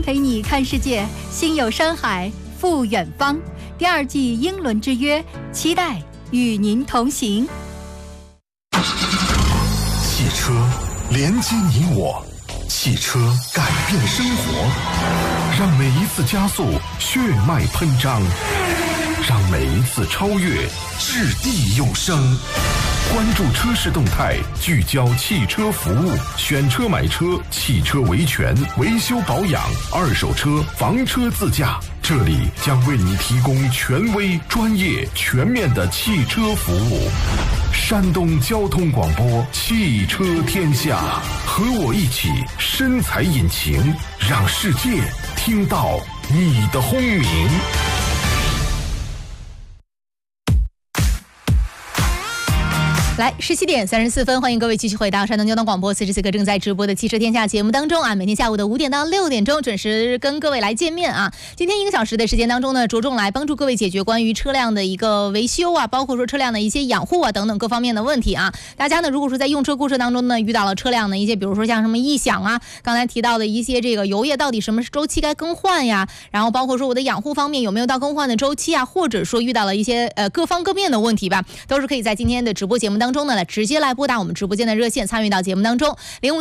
陪你看世界，心有山海赴远方。第2季英伦之约，期待与您同行。 汽车连接你我，汽车改变生活，让每一次加速血脉喷张，让每一次超越掷地有声。关注车市动态，聚焦汽车服务，选车买车，汽车维权、维修保养、二手车、房车自驾，这里将为你提供权威、专业、全面的汽车服务。山东交通广播汽车天下，和我一起深采引擎，让世界听到你的轰鸣。 来，17点34分，欢迎各位继续回到山东交通广播44个正在直播的汽车天下节目当中啊，每天下午的5点到6点钟准时跟各位来见面啊。今天1个小时的时间当中呢，着重来帮助各位解决关于车辆的一个维修啊，包括说车辆的一些养护啊等等各方面的问题啊。大家呢，如果说在用车过程当中呢，遇到了车辆的一些，比如说像什么异响啊，刚才提到的一些这个油液到底什么周期该更换呀，然后包括说我的养护方面有没有到更换的周期啊，或者说遇到了一些各方各面的问题吧，都是可以在今天的直播节目当中呢来直接来拨打我们直播间的热线参与到节目当中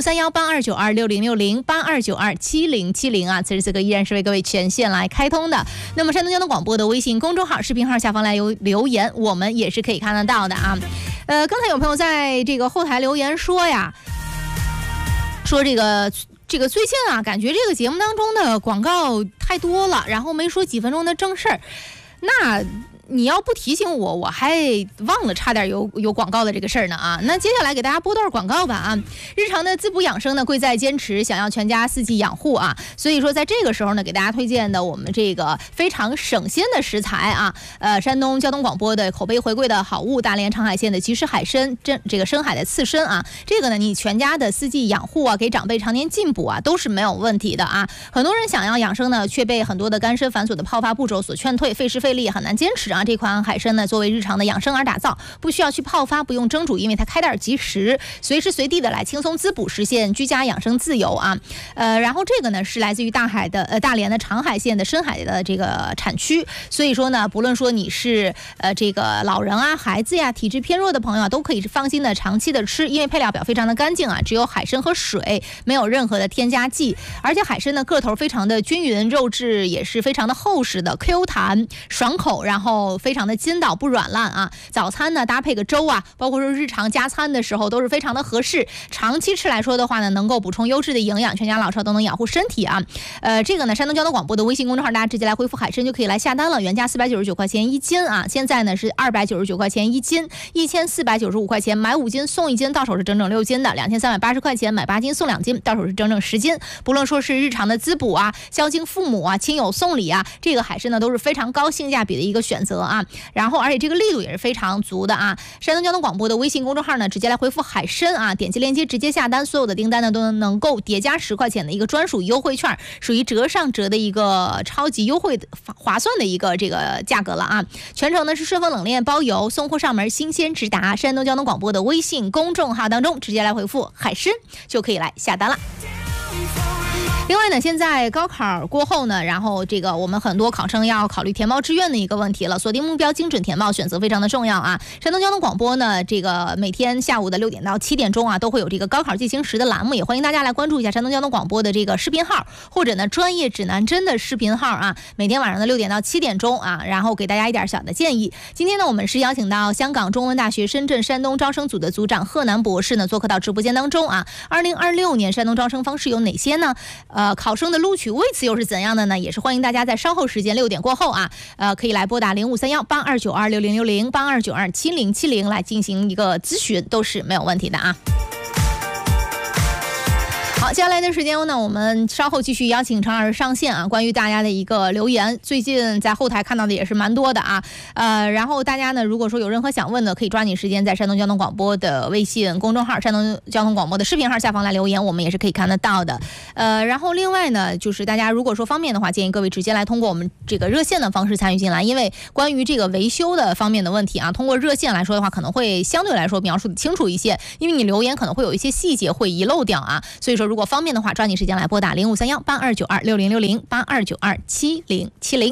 ，05318292606082927070啊，此时此刻依然是为各位全线来开通的。那么山东交通广播的微信公众号、视频号下方来有留言，我们也是可以看得到的啊。刚才有朋友在这个后台留言说呀，说这个最近啊，感觉这个节目当中的广告太多了，然后没说几分钟的正事儿，那你要不提醒我，我还忘了差点有广告的这个事儿呢啊！那接下来给大家播段广告吧啊！日常的滋补养生呢，贵在坚持，想要全家4季养护啊！所以说在这个时候呢，给大家推荐的我们这个非常省心的食材啊，山东交通广播的口碑回归的好物，大连长海县的即食海参，这个深海的刺身啊，这个呢你全家的4季养护啊，给长辈常年进补啊，都是没有问题的啊！很多人想要养生呢，却被很多的干涉繁琐的泡发步骤所劝退，费时费力也很难坚持啊！这款海参呢，作为日常的养生而打造，不需要去泡发，不用蒸煮，因为它开袋即食，随时随地的来轻松滋补，实现居家养生自由啊。然后这个呢是来自于大连的长海县的深海的这个产区，所以说呢，不论说你是这个老人啊、孩子呀、体质偏弱的朋友啊，都可以放心的长期的吃，因为配料表非常的干净啊，只有海参和水，没有任何的添加剂，而且海参呢个头非常的均匀，肉质也是非常的厚实的 Q 弹爽口，然后非常的筋道不软烂啊。早餐呢搭配个粥啊，包括说日常加餐的时候都是非常的合适。长期吃来说的话呢，能够补充优质的营养，全家老少都能养护身体啊。这个呢，山东交通广播的微信公众号，大家直接来回复海参就可以来下单了，原价499块钱1斤啊，现在呢是299块钱1斤，1495块钱买5斤送1斤，到手是整整6斤的，2380块钱买8斤送2斤，到手是整整10斤。不论说是日常的滋补啊、孝敬父母啊、亲友送礼啊，这个海参呢都是非常高性价比的一个选择啊。然后而且这个力度也是非常足的啊。山东交通广播的微信公众号呢，直接来回复海参啊，点击链接直接下单，所有的订单呢都能够叠加10块钱的一个专属优惠券，属于折上折的一个超级优惠的划算的一个这个价格了啊。全程呢是顺丰冷链包邮，送货上门，新鲜直达。山东交通广播的微信公众号当中直接来回复海参就可以来下单了。另外呢，现在高考过后呢，然后这个我们很多考生要考虑填报志愿的一个问题了，锁定目标，精准填报，选择非常的重要啊。山东交通广播呢，这个每天下午的6点到7点钟啊，都会有这个高考进行时的栏目，也欢迎大家来关注一下山东交通广播的这个视频号，或者呢专业指南针的视频号啊，每天晚上的6点到7点钟啊，然后给大家一点小的建议。今天呢，我们是邀请到香港中文大学深圳山东招生组的组长贺南博士呢，做客到直播间当中啊。2026年山东招生方式有哪些呢？考生的录取位次又是怎样的呢？也是欢迎大家在稍后时间6点过后啊，可以来拨打05318292606082927070来进行一个咨询，都是没有问题的啊。好，接下来的时间呢，我们稍后继续邀请陈老师上线啊。关于大家的一个留言，最近在后台看到的也是蛮多的啊。然后大家呢，如果说有任何想问的，可以抓紧时间在山东交通广播的微信公众号、山东交通广播的视频号下方来留言，我们也是可以看得到的。然后另外呢，就是大家如果说方便的话，建议各位直接来通过我们这个热线的方式参与进来，因为关于这个维修的方面的问题啊，通过热线来说的话，可能会相对来说描述的清楚一些，因为你留言可能会有一些细节会遗漏掉啊。所以说， 如果方便的话，抓紧时间来拨打0531-8292-6060，8292-7070。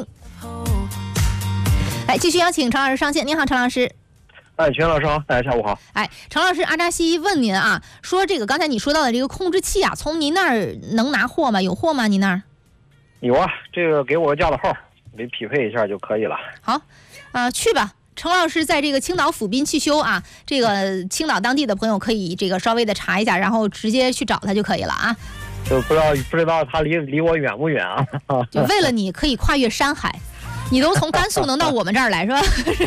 来，继续邀请陈老师上线。您好，陈老师。 全老师好，大家下午好。 陈老师，阿扎西问您啊，说这个刚才你说到的这个控制器啊，从您那儿能拿货吗？有货吗？您那儿？ 有啊，这个给我个价的号，得匹配一下就可以了。 好，去吧。陈老师在这个青岛府滨汽修啊，这个青岛当地的朋友可以这个稍微的查一下，然后直接去找他就可以了啊。 就不知道他离我远不远啊？ 就为了你可以跨越山海。你都从甘肃能到我们这儿来是吧？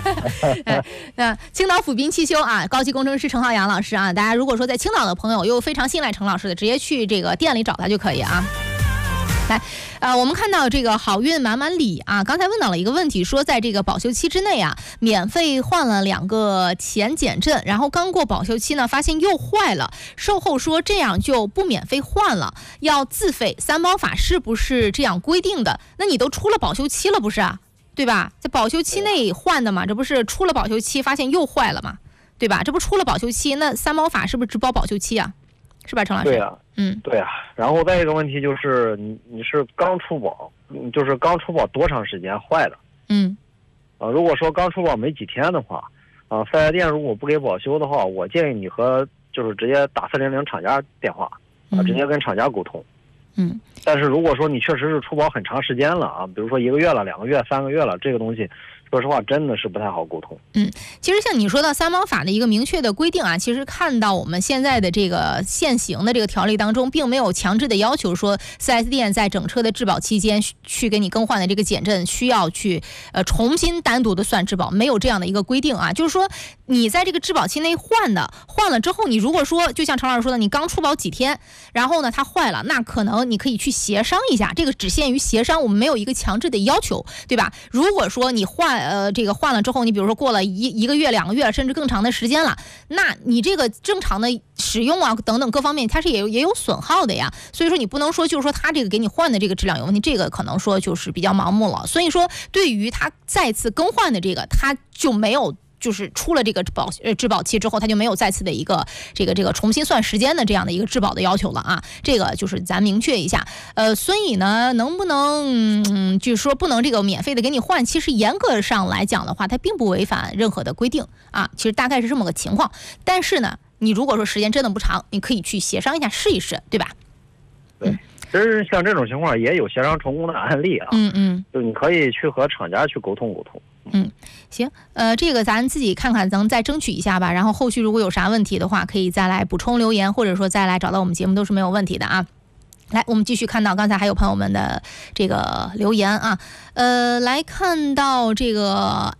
青岛府滨汽修啊，高级工程师陈浩洋老师啊，大家如果说在青岛的朋友又非常信赖陈老师的，直接去这个店里找他就可以啊。来，我们看到这个好运满满里啊，刚才问到了一个问题，说在这个保修期之内啊，免费换了2个前减震，然后刚过保修期呢，发现又坏了，售后说这样就不免费换了，要自费，3包法是不是这样规定的？那你都出了保修期了不是啊？对吧？在保修期内换的嘛，这不是出了保修期发现又坏了嘛？对吧？这不出了保修期，那3包法是不是只包保修期啊？是吧，陈老师？ 对啊，对啊。然后再一个问题就是，你是刚出保，就是刚出保多长时间坏的？如果说刚出保没几天的话，4S店如果不给保修的话，我建议你就是直接打400厂家电话，直接跟厂家沟通。但是如果说你确实是出保很长时间了啊，比如说1个月了、2个月、3个月了，这个东西说实话真的是不太好沟通。 其实像你说到3包法的一个明确的规定啊，其实看到我们现在的这个现行的这个条例当中，并没有强制的要求说 4S 店在整车的质保期间去给你更换的这个减震需要去重新单独的算质保，没有这样的一个规定啊。就是说你在这个质保期内换了之后，你如果说就像陈老师说的，你刚出保几天，然后呢它坏了，那可能你可以去协商一下，这个只限于协商，我们没有一个强制的要求，对吧？如果说你换了之后，你比如说过了一个月、2个月，甚至更长的时间了，那你这个正常的使用啊等等各方面，它是也有损耗的呀。所以说你不能说就是说它这个给你换的这个质量有问题，这个可能说就是比较盲目了。所以说对于它再次更换的这个，它就没有。就是出了这个质保期之后，它就没有再次的一个这个重新算时间的这样的一个质保的要求了啊。这个就是咱明确一下。所以呢，能不能就是说不能这个免费的给你换？其实严格上来讲的话，它并不违反任何的规定啊。其实大概是这么个情况。但是呢，你如果说时间真的不长，你可以去协商一下试一试，对吧？ 对。其实像这种情况也有协商成功的案例啊。就你可以去和厂家去沟通。 行，这个咱自己看看，能再争取一下吧。然后后续如果有啥问题的话，可以再来补充留言，或者说再来找到我们节目都是没有问题的啊。来，我们继续看到刚才还有朋友们的这个留言啊，来看到这个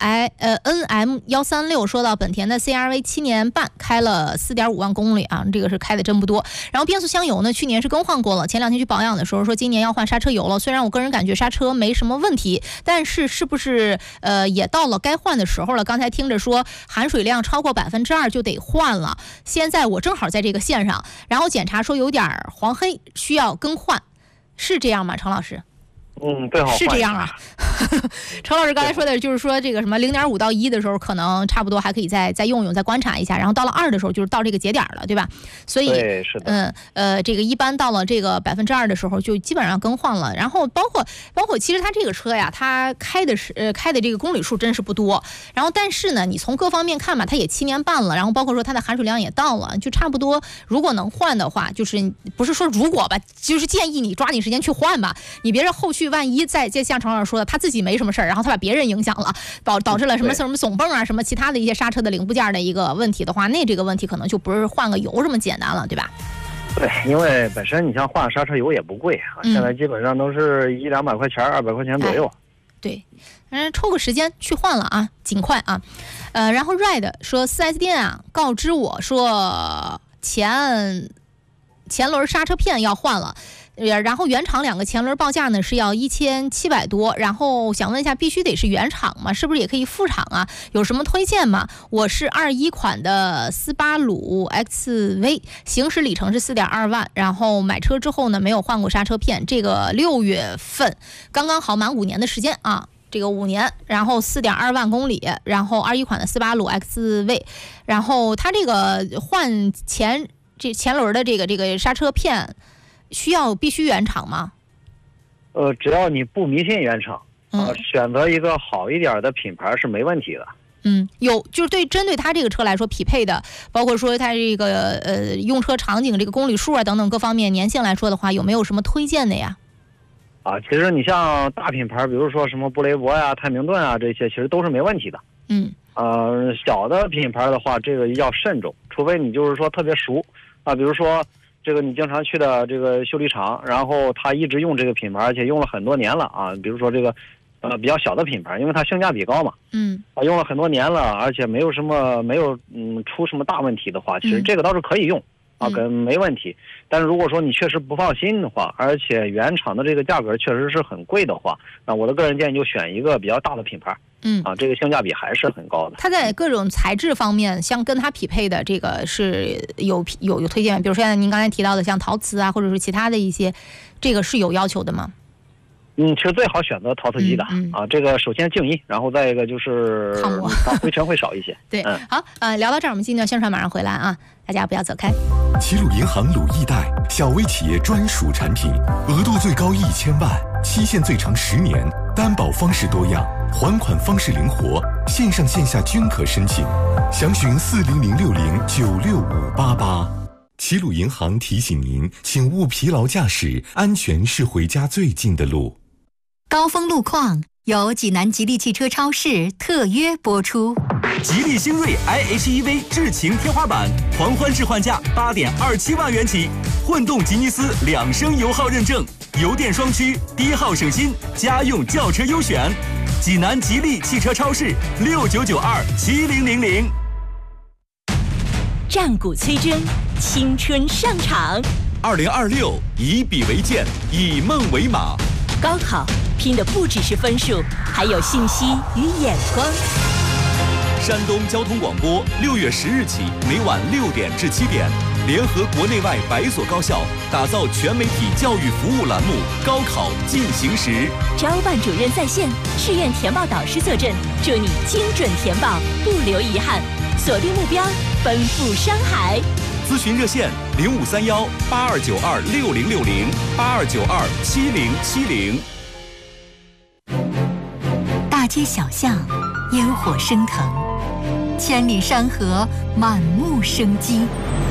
NM136说到本田的 CR-V 7年半开了4.5万公里啊，这个是开的真不多。然后变速箱油呢，去年是更换过了，前2天去保养的时候说今年要换刹车油了。虽然我个人感觉刹车没什么问题，但是是不是也到了该换的时候了？刚才听着说含水量超过2%就得换了，现在我正好在这个线上，然后检查说有点黄黑，需要更换，是这样吗，陈老师？ 最好是这样啊。陈老师刚才说的就是说这个什么0.5到1的时候，可能差不多还可以再用用，再观察一下，然后到了2的时候就是到这个节点了，对吧？所以对，是的。 这个一般到了这个2%的时候，就基本上更换了。然后包括其实它这个车呀，它开的这个公里数真是不多。然后但是呢，你从各方面看吧，它也7年半了，然后包括说它的含水量也到了，就差不多。如果能换的话，就是不是说如果吧，就是建议你抓紧时间去换吧，你别是后续万一再像陈老师说的，他自己没什么事儿，然后他把别人影响了，导致了什么耸泵啊，什么其他的一些刹车的零部件的一个问题的话，那这个问题可能就不是换个油这么简单了，对吧？ 对，因为本身你像换刹车油也不贵啊，现在基本上都是100-200块钱、200块钱左右。 对，抽个时间去换了啊，尽快啊。然后 Red 说 4S 店啊告知我说前轮刹车片要换了。然后原厂2个前轮报价呢是要1700多，然后想问一下，必须得是原厂吗？是不是也可以副厂啊？有什么推荐吗？我是21款的斯巴鲁 XV， 行驶里程是4.2万，然后买车之后呢没有换过刹车片，这个6月份刚刚好满5年的时间啊。这个5年，然后4.2万公里，然后21款的斯巴鲁 XV， 然后它这个换前轮的这个刹车片。 必须原厂吗？ 只要你不迷信原厂，选择一个好一点的品牌是没问题的。 就是针对它这个车来说匹配的，包括说它这个用车场景、这个公里数啊等等各方面年限来说的话，有没有什么推荐的呀？ 其实你像大品牌，比如说什么布雷博呀、泰明顿啊这些，其实都是没问题的。小的品牌的话，这个要慎重，除非你就是说特别熟比如说这个你经常去的这个修理厂，然后他一直用这个品牌，而且用了很多年了比如说这个比较小的品牌，因为它性价比高嘛，用了很多年了，而且没有出什么大问题的话，其实这个倒是可以用没问题。但是如果说你确实不放心的话，而且原厂的这个价格确实是很贵的话，那我的个人建议就选一个比较大的品牌。这个性价比还是很高的。它在各种材质方面，像跟它匹配的这个是有推荐，比如说您刚才提到的像陶瓷啊，或者是其他的一些，这个是有要求的吗？ 其实最好选择陶瓷机的这个首先静音，然后再一个就是灰尘会少一些。 对，好，聊到这儿，我们今天宣传马上回来大家不要走开。 齐鲁银行鲁易贷小微企业专属产品，额度最高1000万，期限最长10年，担保方式多样，还款方式灵活，线上线下均可申请，详询40060965588。齐鲁银行提醒您，请勿疲劳驾驶，安全是回家最近的路。 高峰路况由济南吉利汽车超市特约播出。 吉利星瑞 iHEV 智擎天花板狂欢置换价8.27万元起，混动吉尼斯2升油耗认证，油电双驱，低耗省心，家用轿车优选。济南吉利汽车超市69927000。 战鼓催真，青春上场。 2026以笔为剑，以梦为马。 高考拼的不只是分数，还有信息与眼光。 山东交通广播6月10日起，每晚6点至7点，联合国内外100所高校，打造全媒体教育服务栏目《高考进行时》。 招办主任在线，试验填报导师坐镇，祝你精准填报，不留遗憾，锁定目标，奔赴山海。 咨询热线0531-8292-6060，8292-7070。 大街小巷，烟火升腾，千里山河，满目生机。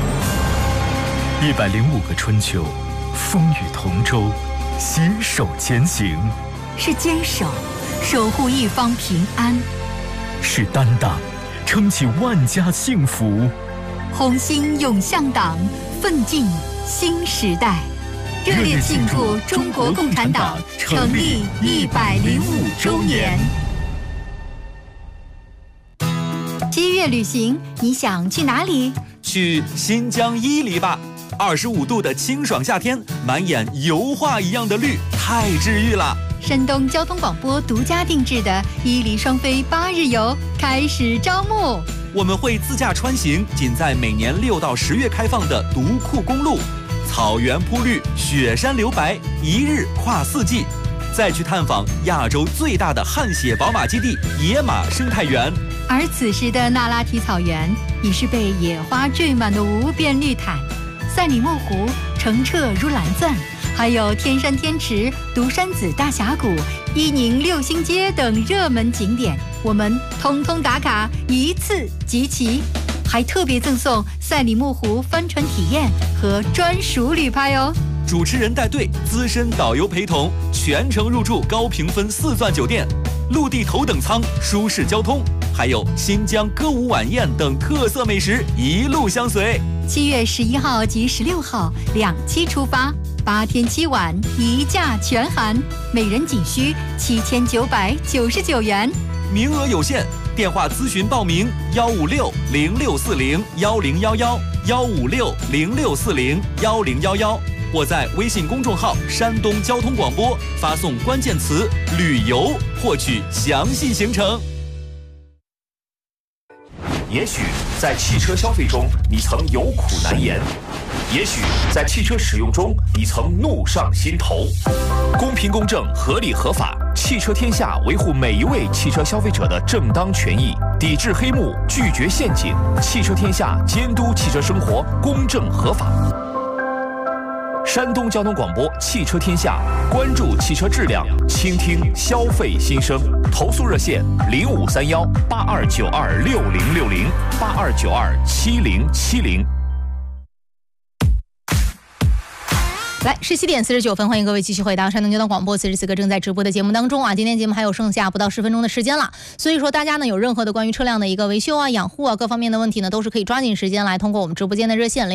105个春秋，风雨同舟，携手前行。 是坚守，守护一方平安； 是担当，撑起万家幸福。 红星涌向党，奋进新时代。热烈庆祝中国共产党成立105周年。7月旅行，你想去哪里？ 去新疆伊犁吧。25度的清爽夏天，满眼油画一样的绿，太治愈了。 山东交通广播独家定制的伊犁双飞8日游开始招募。 我们会自驾穿行仅在每年6到10月开放的独库公路，草原铺绿，雪山留白，一日跨4季，再去探访亚洲最大的汗血宝马基地野马生态园。 而此时的那拉提草原已是被野花缀满的无边绿毯，赛里木湖澄澈如蓝钻，还有天山天池、独山子大峡谷、伊宁六星街等热门景点，我们通通打卡，一次集齐，还特别赠送赛里木湖帆船体验和专属旅拍哦。 主持人带队，资深导游陪同，全程入住高评分4钻酒店，陆地头等舱，舒适交通，还有新疆歌舞晚宴等特色美食一路相随。 7月11号及16号2期出发，8天7晚1价全含，每人仅需7999元， 名额有限，电话咨询报名156-0640-1011，156-0640-1011，或在微信公众号山东交通广播发送关键词旅游获取详细行程。 也许在汽车消费中你曾有苦难言，也许在汽车使用中你曾怒上心头。公平公正，合理合法，汽车天下维护每一位汽车消费者的正当权益，抵制黑幕，拒绝陷阱。汽车天下监督汽车生活公正合法。 山东交通广播汽车天下，关注汽车质量，倾听消费心声。投诉热线0531-8292-6060，8292-7070。 来，17点49分，欢迎各位继续回到山东交通广播此时此刻正在直播的节目当中啊。今天节目还有剩下不到10分钟的时间了，所以说大家呢有任何的关于车辆的一个维修啊、养护啊各方面的问题呢，都是可以抓紧时间来通过我们直播间的热线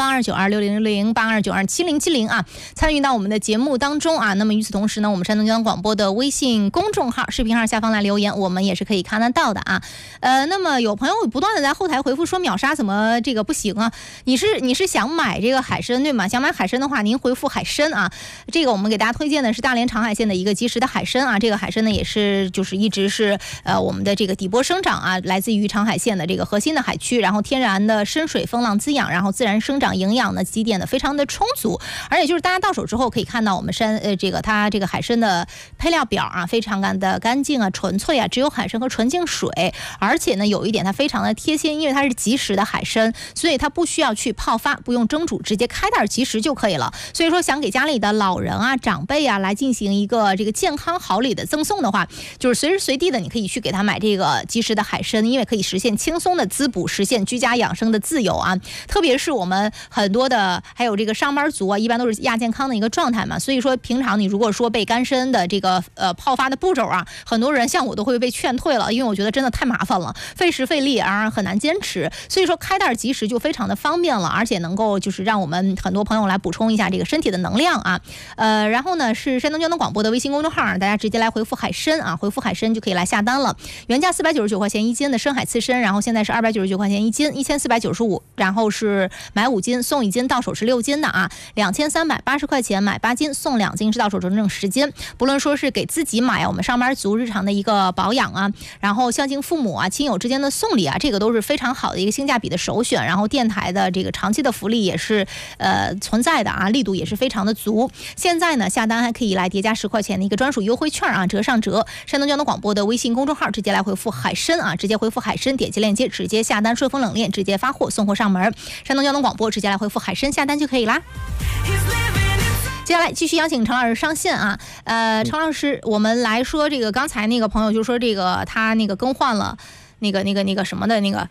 0531-8292-6060，8292-7070啊，参与到我们的节目当中啊。那么与此同时呢，我们山东交通广播的微信公众号、视频号下方来留言，我们也是可以看得到的啊。那么有朋友不断的在后台回复说秒杀怎么这个不行啊？你是想买这个海参对吗？想买海参的话，您回复海参啊，这个我们给大家推荐的是大连长海县的一个即食的海参啊，这个海参呢也是就是一直是我们的这个底波生长啊，来自于长海县的这个核心的海区，然后天然的深水风浪滋养，然后自然生长，营养呢积淀的非常的充足，而且就是大家到手之后可以看到我们它这个海参的配料表啊，非常的干净啊，纯粹啊，只有海参和纯净水，而且呢有一点它非常的贴心，因为它是即食的海参，所以它不需要去泡发，不用蒸煮，直接开袋即食就可以了。所以说想给家里的老人啊、长辈啊来进行一个这个健康好礼的赠送的话，就是随时随地的你可以去给他买这个即食的海参，因为可以实现轻松的滋补，实现居家养生的自由啊。特别是我们很多的还有这个上班族啊，一般都是亚健康的一个状态嘛，所以说平常你如果说被干参的这个泡发的步骤啊，很多人像我都会被劝退了，因为我觉得真的太麻烦了，费时费力而很难坚持。所以说开袋即食就非常的方便了，而且能够就是让我们很多朋友来补充一下这个身体的能量啊。然后呢是山东交通广播的微信公众号，大家直接来回复海参啊，回复海参就可以来下单了。原价499块钱一斤的深海刺参，然后现在是299块钱一斤，1495，然后是买5斤送1斤，到手是6斤的啊，2380块钱买8斤送2斤，是到手整整10斤。不论说是给自己买啊，我们上班族日常的一个保养啊，然后孝敬父母啊，亲友之间的送礼啊，这个都是非常好的一个性价比的首选。然后电台的这个长期的福利也是存在的啊，力度也是非常的足。现在呢下单还可以来叠加10块钱的一个专属优惠券啊，折上折。山东交通广播的微信公众号直接来回复海参啊，直接回复海参，点击链接直接下单，顺丰冷链直接发货送货上门。山东交通广播直接来回复海参下单就可以啦。接下来继续邀请陈老师上线啊，陈老师，我们来说这个刚才那个朋友就说这个他那个更换了那个什么的那个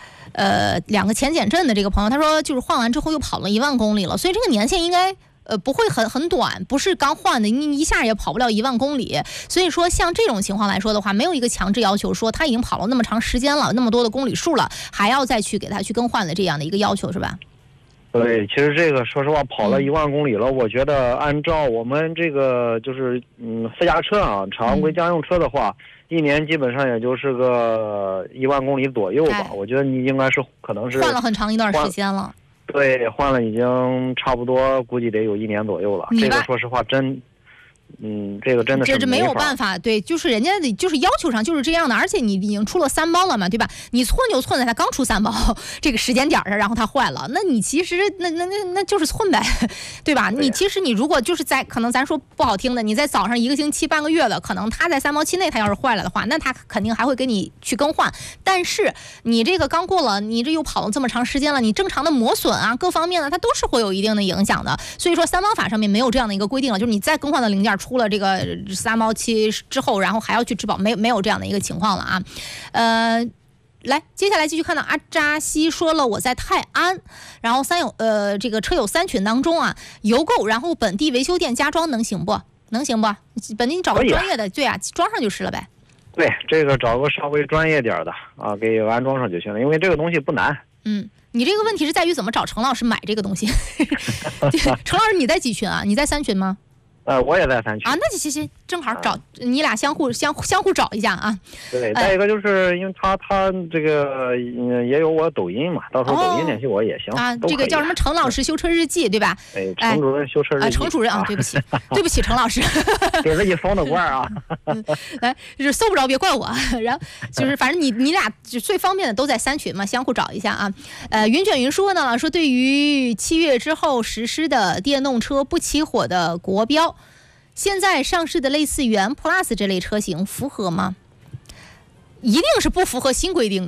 2个前减震的这个朋友，他说就是换完之后又跑了1万公里了，所以这个年限应该不会很短，不是刚换的，你一下也跑不了1万公里。所以说像这种情况来说的话，没有一个强制要求说他已经跑了那么长时间了，那么多的公里数了，还要再去给他去更换的这样的一个要求，是吧？ 对，其实这个说实话跑了1万公里了，我觉得按照我们这个就是私家车啊，常规家用车的话，一年基本上也就是个1万公里左右吧。我觉得你应该是可能是换了很长一段时间了。 对，换了已经差不多估计得有1年左右了。这个说实话这个真的是这没有办法，对，就是人家就是要求上就是这样的，而且你已经出了3包了嘛，对吧？你寸就寸在它刚出3包这个时间点上，然后它坏了，那你其实那就是寸呗，对吧？你其实你如果就是在可能咱说不好听的，你在早上1个星期半个月的，可能它在3包期内它要是坏了的话，那它肯定还会给你去更换。但是你这个刚过了，你这又跑了这么长时间了，你正常的磨损啊各方面呢，它都是会有一定的影响的。所以说3包法上面没有这样的一个规定了，就是你再更换的零件出了这个3包期之后，然后还要去质保，没有这样的一个情况了啊。来，接下来继续看到阿扎西说了，我在泰安，然后这个车友3群当中啊，邮购然后本地维修店加装能行不？能行不？本地你找个专业的，对啊，装上就是了呗。对，这个找个稍微专业点的啊，给安装上就行了，因为这个东西不难。你这个问题是在于怎么找陈老师买这个东西。陈老师，你在几群啊？你在3群吗？我也在3群啊，那行，正好找你俩相互找一下啊。对，再一个就是因为他这个也有我抖音嘛，到时候抖音联系我也行啊。这个叫什么陈老师修车日记对吧？陈主任修车日记。陈主任啊，对不起，陈老师，给自己封的官啊。来，就是搜不着别怪我。然后就是反正你俩就最方便的都在3群嘛，相互找一下啊。云卷云说呢，说对于7月之后实施的电动车不起火的国标。现在上市的类似元 Plus 这类车型符合吗？一定是不符合新规定的，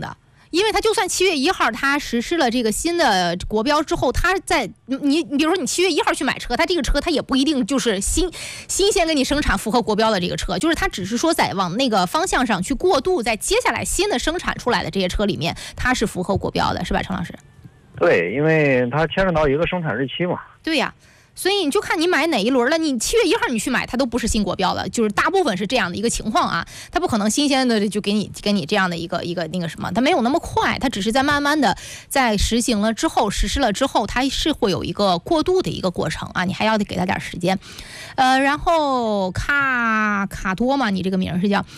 因为它就算7月1号它实施了这个新的国标之后，它在你比如说你7月1号去买车，它这个车它也不一定就是新鲜给你生产符合国标的这个车，就是它只是说在往那个方向上去过渡，在接下来新的生产出来的这些车里面，它是符合国标的，是吧，陈老师？ 对，因为它牵扯到一个生产日期嘛。 对呀。所以你就看你买哪一轮了，你7月1号你去买，它都不是新国标的，就是大部分是这样的一个情况啊，它不可能新鲜的就给你这样的一个那个什么，它没有那么快，它只是在慢慢的在实施了之后，它是会有一个过渡的一个过程啊，你还要得给它点时间。然后卡多嘛，你这个名是叫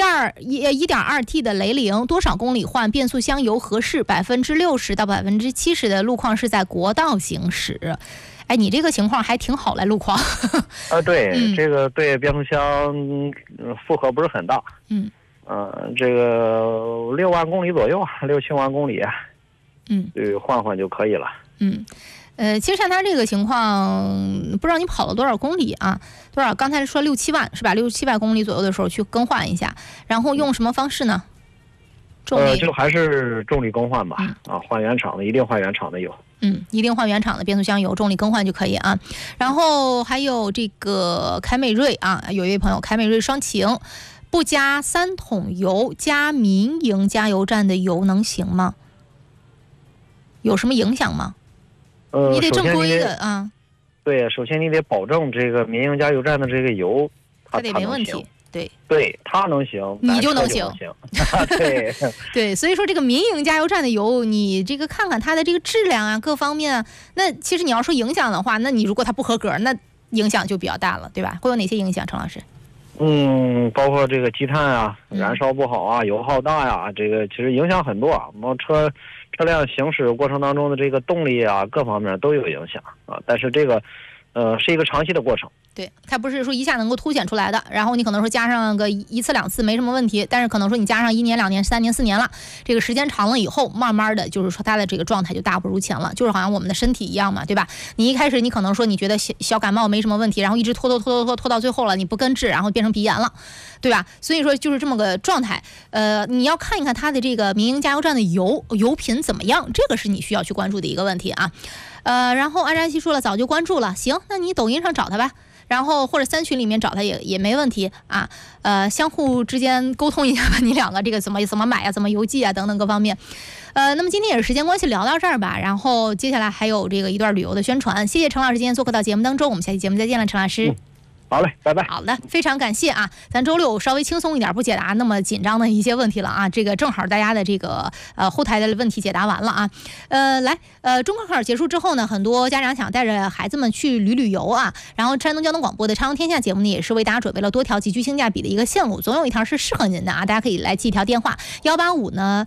1.2T 的雷凌，多少公里换变速箱油合适？60%到70%的路况是在国道行驶。哎，你这个情况还挺好嘞，路况。 对，这个对变速箱负荷不是很大。这个6万公里左右，6、7万公里，对，换就可以了。 其实像他这个情况，不知道你跑了多少公里啊？多少？刚才说6、7万是吧？6、7万公里左右的时候去更换一下，然后用什么方式呢？重力？ 就还是重力更换吧。换原厂的，一定换原厂的油。 一定换原厂的变速箱油，重力更换就可以啊。然后还有这个凯美瑞啊，有一位朋友，凯美瑞双擎不加3桶油，加民营加油站的油能行吗？有什么影响吗？你得正规的啊。 对，首先你得保证这个民营加油站的这个油，它得没问题。 对，它能行， 你就能行。 对对，所以说这个民营加油站的油，你这个看看它的这个质量啊，各方面啊，那其实你要说影响的话，那你如果它不合格，那影响就比较大了，对吧？会有哪些影响，陈老师？ 包括这个积碳啊，燃烧不好啊，油耗大呀，这个其实影响很多啊。车辆行驶过程当中的这个动力啊，各方面都有影响啊。但是这个是一个长期的过程。 对，它不是说一下能够凸显出来的，然后你可能说加上个1次2次没什么问题，但是可能说你加上1年2年3年4年了，这个时间长了以后，慢慢的就是说它的这个状态就大不如前了，就是好像我们的身体一样嘛，对吧？你一开始你可能说你觉得小感冒没什么问题，然后一直拖到最后了，你不根治，然后变成鼻炎了，对吧？所以说就是这么个状态。你要看一看它的这个民营加油站的油品怎么样，这个是你需要去关注的一个问题啊。然后安山西说了早就关注了，行，那你抖音上找他吧。然后或者3群里面找他也没问题啊，相互之间沟通一下吧，你两个这个怎么买啊，怎么邮寄啊等等各方面。那么今天也是时间关系聊到这儿吧，然后接下来还有这个一段旅游的宣传。谢谢陈老师今天做客到节目当中，我们下期节目再见了，陈老师。 好嘞，拜拜。 好的，非常感谢啊！咱周六稍微轻松一点，不解答那么紧张的一些问题了啊。这个正好大家的这个后台的问题解答完了啊。中考考结束之后呢，很多家长想带着孩子们去旅游啊。然后山东交通广播的《朝阳天下》节目呢，也是为大家准备了多条极具性价比的一个线路，总有一条是适合您的啊。大家可以来记一条电话185呢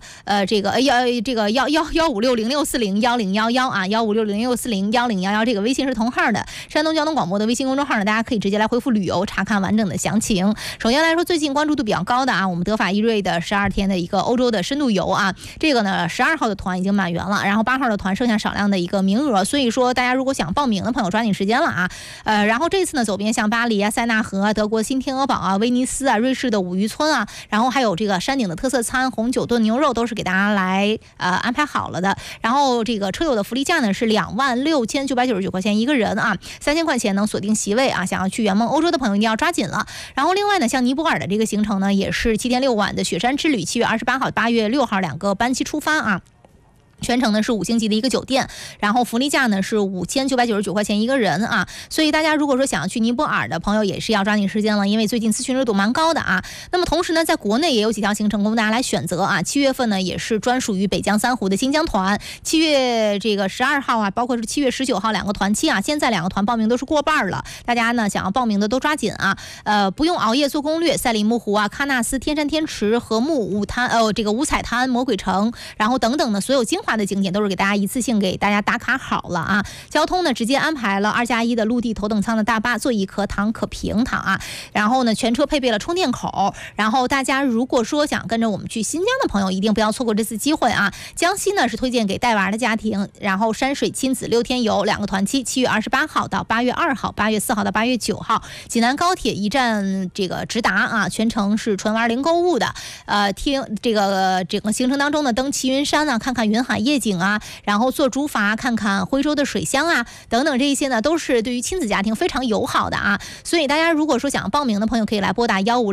15606401011啊15606401011，这个微信是同号的。山东交通广播的微信公众号呢，大家可以直接来回复旅游查看完整的详情。首先来说，最近关注度比较高的啊，我们德法意瑞的12天的一个欧洲的深度游啊，这个呢12号的团已经满员了，然后8号的团剩下少量的一个名额，所以说大家如果想报名的朋友抓紧时间了啊。然后这次呢走遍像巴黎啊、塞纳河啊、德国新天鹅堡啊、威尼斯啊、瑞士的五渔村啊，然后还有这个山顶的特色餐红酒炖牛肉都是给大家来安排好了的。然后这个车友的福利价呢是26999块钱一个人啊，3000块钱能锁定席位啊，想要去圆梦欧洲的朋友一定要抓紧了。然后另外呢，像尼泊尔的这个行程呢，也是7天6晚的雪山之旅，7月28号、8月6号2个班期出发啊。全程呢是5星级的一个酒店，然后福利价呢是5999块钱一个人啊，所以大家如果说想要去尼泊尔的朋友也是要抓紧时间了，因为最近咨询热度蛮高的啊。那么同时呢，在国内也有几条行程供大家来选择啊。7月份呢也是专属于北疆3湖的新疆团，7月这个12号啊，包括是7月19号2个团期啊，现在2个团报名都是过半了，大家呢想要报名的都抓紧啊。不用熬夜做攻略，赛里木湖啊、喀纳斯、天山天池、禾木、五滩这个五彩滩、魔鬼城，然后等等的所有精划的景点都是给大家一次性给大家打卡好了啊。交通呢直接安排了2+1的陆地头等舱的大巴，座椅可躺可平躺啊。然后呢全车配备了充电口，然后大家如果说想跟着我们去新疆的朋友，一定不要错过这次机会啊。江西呢是推荐给带娃的家庭，然后山水亲子6天游2个团期，7月28号到8月2号，8月4号到8月9号，济南高铁一站这个直达啊，全程是纯玩零购物的。听这个整个行程当中呢，登齐云山啊，看看云海夜景啊，然后坐竹筏看看徽州的水乡啊，等等这一些呢，都是对于亲子家庭非常友好的啊。所以大家如果说想要报名的朋友，可以来拨打156